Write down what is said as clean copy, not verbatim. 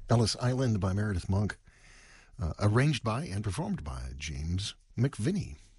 Ellis Island by Meredith Monk, arranged by and performed by James McVinney.